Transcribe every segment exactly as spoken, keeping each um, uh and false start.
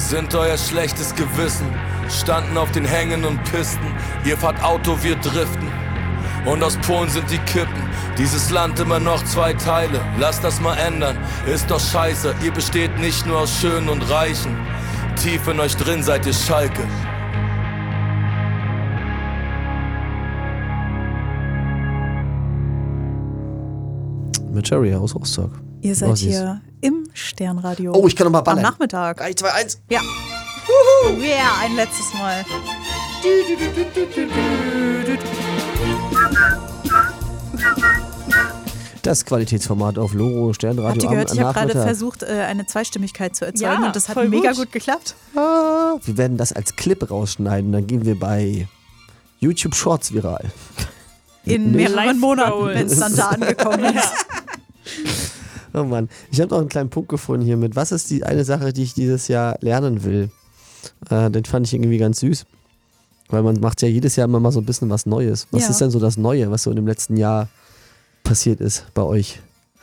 sind euer schlechtes Gewissen. Standen auf den Hängen und Pisten. Ihr fahrt Auto, wir driften. Und aus Polen sind die Kippen. Dieses Land immer noch zwei Teile. Lasst das mal ändern, ist doch scheiße. Ihr besteht nicht nur aus Schönen und Reichen. Tief in euch drin seid ihr Schalke. Mit Cherry aus Rostock. Ihr seid oh, hier im Sternradio. Oh, ich kann noch mal ballern. Am Nachmittag. drei, zwei, eins. Ja. Wuhu. Yeah, ein letztes Mal. Das Qualitätsformat auf Loro Sternradio. Habt ihr gehört, am ich habe gerade Nachmittag. versucht, eine Zweistimmigkeit zu erzeugen Ja, und das hat voll mega gut. gut geklappt. Ah, wir werden das als Clip rausschneiden. Dann gehen wir bei YouTube Shorts viral. In Nee. mehreren Live Monaten, Goals. wenn es dann da angekommen ist. Oh Mann, ich habe noch einen kleinen Punkt gefunden hier mit, was ist die eine Sache, die ich dieses Jahr lernen will? Äh, den fand ich irgendwie ganz süß, weil man macht ja jedes Jahr immer mal so ein bisschen was Neues. Was Ja. ist denn so das Neue, was so in dem letzten Jahr passiert ist bei euch?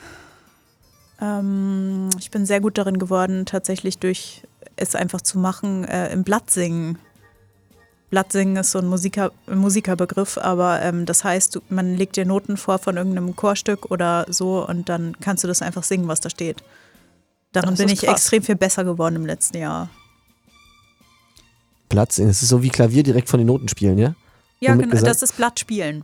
Ähm, ich bin sehr gut darin geworden, tatsächlich durch es einfach zu machen, äh, im Blatt singen. Blattsingen ist so ein Musiker, Musikerbegriff, aber ähm, das heißt, du, man legt dir Noten vor von irgendeinem Chorstück oder so und dann kannst du das einfach singen, was da steht. Darin Das bin ist ich krass. extrem viel besser geworden im letzten Jahr. Platz, es ist so wie Klavier direkt von den Noten spielen, ja? Ja, Und mit genau, Gesang? das ist Blattspielen.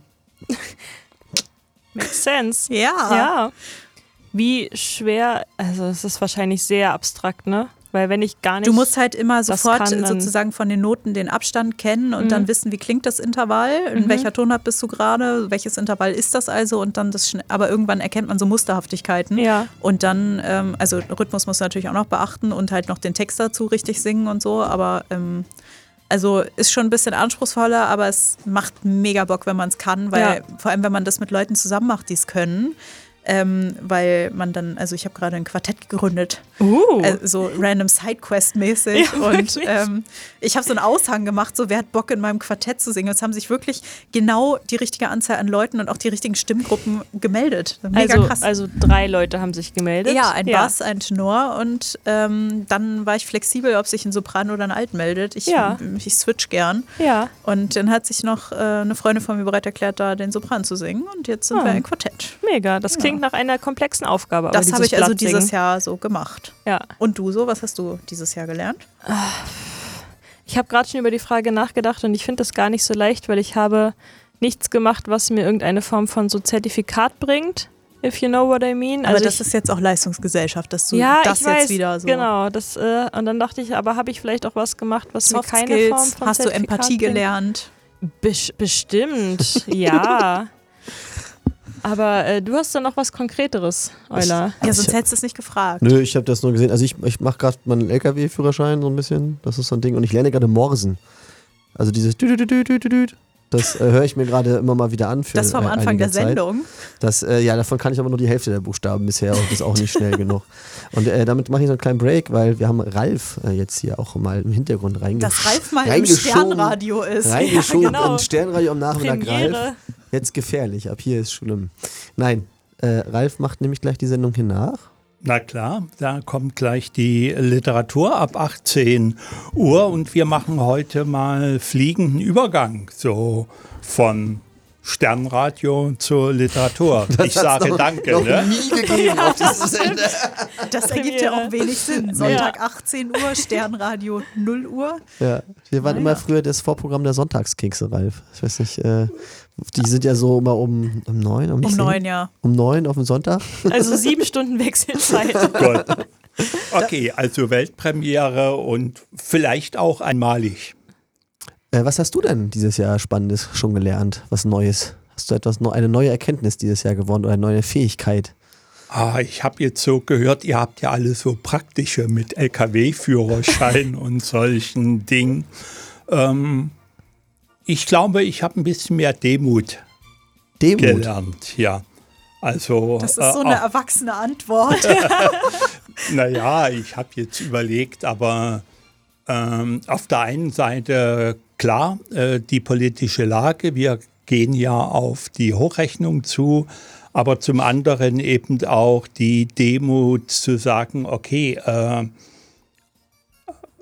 Makes sense. Ja. Ja. Wie schwer, also es ist wahrscheinlich sehr abstrakt, ne? Weil wenn ich gar nicht... Du musst halt immer das sofort kann dann- sozusagen von den Noten den Abstand kennen und Mhm. dann wissen, wie klingt das Intervall, in Mhm. welcher Tonart bist du gerade, welches Intervall ist das also und dann das schnell, aber irgendwann erkennt man so Musterhaftigkeiten Ja. und dann, ähm, also Rhythmus musst du natürlich auch noch beachten und halt noch den Text dazu richtig singen und so, aber ähm, also ist schon ein bisschen anspruchsvoller, aber es macht mega Bock, wenn man es kann, weil Ja. vor allem, wenn man das mit Leuten zusammen macht, die es können, ähm, weil man dann, also ich habe gerade ein Quartett gegründet. Uh. Also so random Sidequest-mäßig. Ja, und wirklich? ähm, ich habe so einen Aushang gemacht, so wer hat Bock in meinem Quartett zu singen. Und es haben sich wirklich genau die richtige Anzahl an Leuten und auch die richtigen Stimmgruppen gemeldet. Mega also, krass. also drei Leute haben sich gemeldet. ja, ein Bass, ein Tenor und ähm, dann war ich flexibel, ob sich ein Sopran oder ein Alt meldet. Ich, Ja. ich switch gern. Ja. Und dann hat sich noch äh, eine Freundin von mir bereit erklärt, da den Sopran zu singen. Und jetzt sind Ah. wir ein Quartett. Mega. Das klingt nach einer komplexen Aufgabe. aber Das dieses habe ich also Blattsingen. dieses Jahr so gemacht. Ja. Und du so, was hast du dieses Jahr gelernt? Ich habe gerade schon über die Frage nachgedacht und ich finde das gar nicht so leicht, weil ich habe nichts gemacht, was mir irgendeine Form von so Zertifikat bringt, if you know what I mean. Aber Also das ich, ist jetzt auch Leistungsgesellschaft, dass du ja, das ich jetzt weiß, wieder so. genau. Das, äh, und dann dachte ich, aber habe ich vielleicht auch was gemacht, was Soft mir keine Skills, Form von hast du Zertifikat Empathie bringt? gelernt? Bes- bestimmt, ja. Aber äh, du hast da noch was Konkreteres, Euler. Ja, sonst hättest du es nicht gefragt. Nö, ich habe das nur gesehen. Also ich, ich mache gerade meinen L K W-Führerschein so ein bisschen. Das ist so ein Ding. Und ich lerne gerade Morsen. Also dieses Düdüdüdüdüdüdüd. Das äh, höre ich mir gerade immer mal wieder an. Für, Das vom äh, Anfang einige der Zeit. Sendung. Das, äh, ja, davon kann ich aber nur die Hälfte der Buchstaben bisher und das ist auch nicht schnell genug. Und äh, damit mache ich so einen kleinen Break, weil wir haben Ralf äh, jetzt hier auch mal im Hintergrund reingeschoben. Dass Ralf mal im reingeschoben. Sternradio ist. Reingeschoben Ja, genau. im Sternradio am Nachmittag. Premiere. Ralf, jetzt gefährlich, ab hier ist schlimm. Nein, äh, Ralf macht nämlich gleich die Sendung hier nach. Na klar, da kommt gleich die Literatur ab achtzehn Uhr und wir machen heute mal fliegenden Übergang, so von Sternradio zur Literatur. Das ich hat's sage noch, danke. noch Ne? nie gegeben auf diesem Sender. Das ergibt ja auch wenig Sinn. Sonntag achtzehn Uhr, Sternradio null Uhr. Ja, wir waren Naja. immer früher das Vorprogramm der Sonntagskekse, Ralf. Ich weiß nicht, äh, die sind ja so immer um, um neun, um, Um zehn? neun, ja. Um neun auf dem Sonntag. Also sieben Stunden Wechselzeit. Gut. Okay, also Weltpremiere und vielleicht auch einmalig. Äh, was hast du denn dieses Jahr Spannendes schon gelernt? Was Neues? Hast du etwas, eine neue Erkenntnis dieses Jahr gewonnen oder eine neue Fähigkeit? Ah, ich habe jetzt so gehört, ihr habt ja alle so praktische mit L K W-Führerschein und solchen Dingen. Ähm, ich glaube, ich habe ein bisschen mehr Demut, Demut. gelernt. Ja, also Das ist so eine äh, erwachsene Antwort. naja, ich habe jetzt überlegt, aber ähm, auf der einen Seite klar, äh, die politische Lage, wir gehen ja auf die Hochrechnung zu, aber zum anderen eben auch die Demut zu sagen, okay, äh,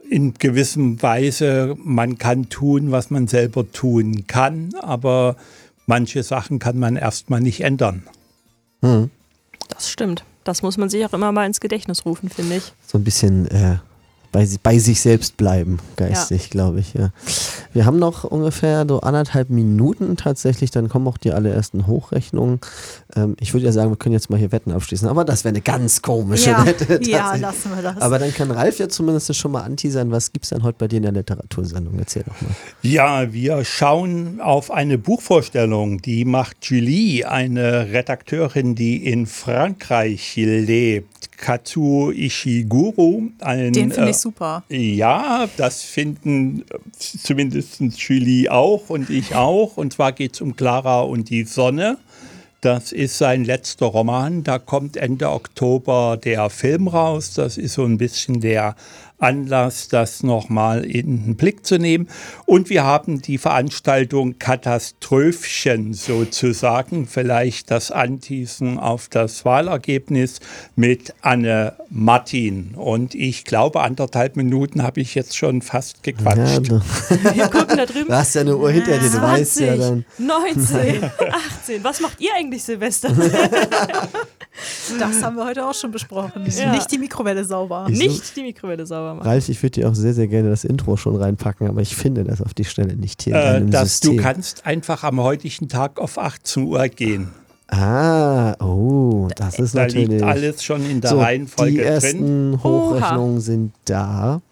in gewissem Weise, man kann tun, was man selber tun kann, aber manche Sachen kann man erstmal nicht ändern. Hm. Das stimmt. Das muss man sich auch immer mal ins Gedächtnis rufen, finde ich. So ein bisschen äh, bei, bei sich selbst bleiben, geistig, ja. glaube ich. Ja. Wir haben noch ungefähr so anderthalb Minuten tatsächlich, dann kommen auch die allerersten Hochrechnungen. Ähm, ich würde ja sagen, wir können jetzt mal hier Wetten abschließen, aber das wäre eine ganz komische ja, Wette. Ja, lassen wir das. Aber dann kann Ralf ja zumindest schon mal anteasern, was gibt es denn heute bei dir in der Literatursendung? Erzähl doch mal. Ja, wir schauen auf eine Buchvorstellung, die macht Julie, eine Redakteurin, die in Frankreich lebt. Kazuo Ishiguro. Ein, Den finde ich äh, super. Ja, das finden zumindest Julie auch und ich auch. Und zwar geht es um Clara und die Sonne. Das ist sein letzter Roman. Da kommt Ende Oktober der Film raus. Das ist so ein bisschen der Anlass, das nochmal in den Blick zu nehmen. Und wir haben die Veranstaltung Kataströfchen sozusagen, vielleicht das Anteasen auf das Wahlergebnis mit Anne Martin. Und ich glaube, anderthalb Minuten habe ich jetzt schon fast gequatscht. Ja, Wir gucken da drüben. du hast ja eine Uhr hinter dir, du weißt ja dann. neunzehn, achtzehn. Was macht ihr eigentlich, Silvester? Das haben wir heute auch schon besprochen. Ja. Nicht die Mikrowelle sauber. Ich- Nicht die Mikrowelle sauber machen. Ralf, ich würde dir auch sehr, sehr gerne das Intro schon reinpacken, aber ich finde das auf die Stelle nicht hier in Äh, deinem dass System. du kannst einfach am heutigen Tag auf achtzehn Uhr gehen. Ah, oh, das ist Da natürlich... liegt alles schon in der so, Reihenfolge die drin. ersten Hochrechnungen sind da.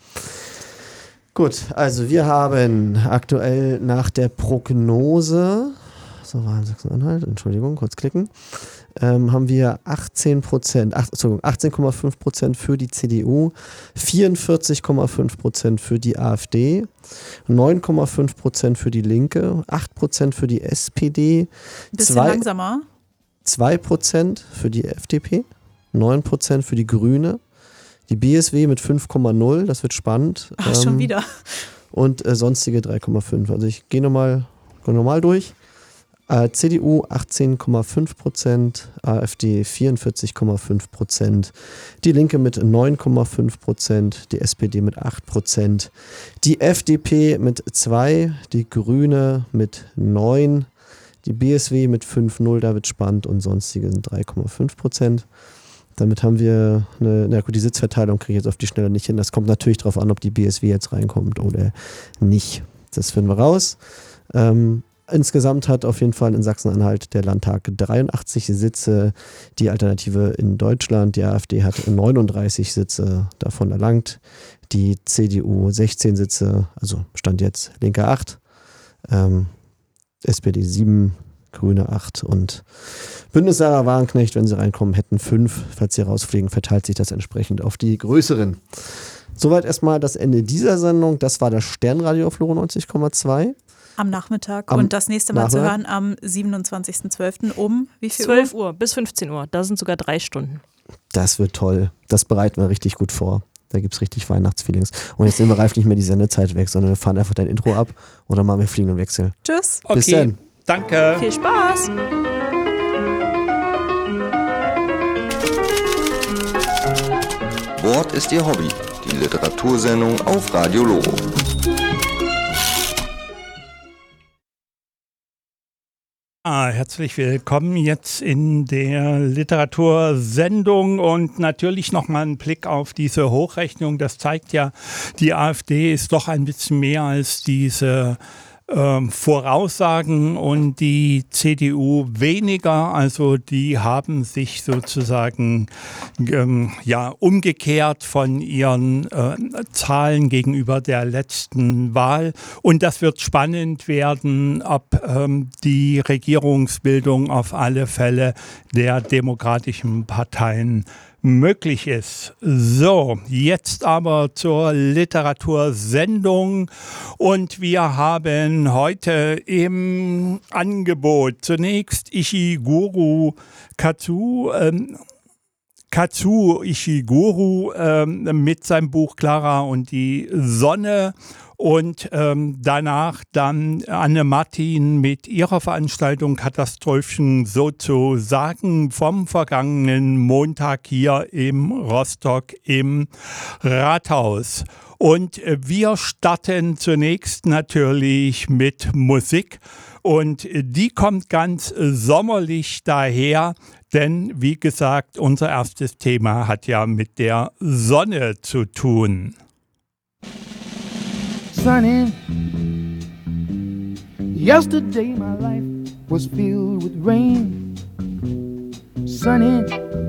Gut, also wir haben aktuell nach der Prognose, so war Sachsen-Anhalt, Entschuldigung, kurz klicken, ähm, haben wir achtzehn Prozent, ach, Entschuldigung, achtzehn Komma fünf Prozent für die C D U, vierundvierzig Komma fünf Prozent für die AfD, neun Komma fünf Prozent für die Linke, acht Prozent für die S P D, Bisschen zwei- langsamer. zwei Prozent für die F D P, neun Prozent für die Grüne, die B S W mit fünf Komma null, das wird spannend. Ach, schon ähm, wieder. Und äh, sonstige drei Komma fünf. Also ich gehe nochmal normal durch. Äh, C D U achtzehn Komma fünf Prozent, AfD vierundvierzig Komma fünf Prozent, die Linke mit neun Komma fünf Prozent, die S P D mit acht Prozent, die F D P mit zwei, die Grüne mit neun, die B S W mit fünf Komma null, da wird spannend, und sonstige sind drei Komma fünf Prozent. Damit haben wir eine, na gut, die Sitzverteilung kriege ich jetzt auf die Schnelle nicht hin. Das kommt natürlich darauf an, ob die B S W jetzt reinkommt oder nicht. Das finden wir raus. Ähm, insgesamt hat auf jeden Fall in Sachsen-Anhalt der Landtag dreiundachtzig Sitze, die Alternative in Deutschland, die AfD hat neununddreißig Sitze davon erlangt, die C D U sechzehn Sitze, also Stand jetzt Linke acht, ähm, S P D sieben, Grüne acht und Bündnis Sarah Wagenknecht, wenn sie reinkommen, hätten fünf. Falls sie rausfliegen, verteilt sich das entsprechend auf die größeren. Soweit erstmal das Ende dieser Sendung. Das war das Sternradio auf Loro neunzig Komma zwei. Am Nachmittag. Am Und das nächste Mal zu Nachmittag? hören am siebenundzwanzigsten zwölften um wie viel zwölf Uhr? Uhr bis fünfzehn Uhr. Da sind sogar drei Stunden. Das wird toll. Das bereiten wir richtig gut vor. Da gibt es richtig Weihnachtsfeelings. Und jetzt nehmen wir Ralf nicht mehr die Sendezeit weg, sondern wir fahren einfach dein Intro ab oder machen wir fliegenden Wechsel. Tschüss. Okay, Bis dann. danke. Viel Spaß! Wort ist Ihr Hobby, die Literatursendung auf Radio Loro. Ah, herzlich willkommen jetzt in der Literatursendung und natürlich nochmal ein Blick auf diese Hochrechnung. Das zeigt ja, die AfD ist doch ein bisschen mehr als diese ähm, Voraussagen und die C D U weniger. Also die haben sich sozusagen ähm, ja umgekehrt von ihren äh, Zahlen gegenüber der letzten Wahl. Und das wird spannend werden, ob ähm, die Regierungsbildung auf alle Fälle der demokratischen Parteien möglich ist. So, jetzt aber zur Literatursendung und wir haben heute im Angebot zunächst Ishiguro Kazuo, ähm, Kazuo Ishiguro ähm, mit seinem Buch Clara und die Sonne. Und ähm, danach dann Anne Martin mit ihrer Veranstaltung Kataströfchen sozusagen vom vergangenen Montag hier im Rostock im Rathaus. Und äh, wir starten zunächst natürlich mit Musik. Und äh, die kommt ganz äh, sommerlich daher, denn wie gesagt, unser erstes Thema hat ja mit der Sonne zu tun. Sunny, yesterday my life was filled with rain. Sunny,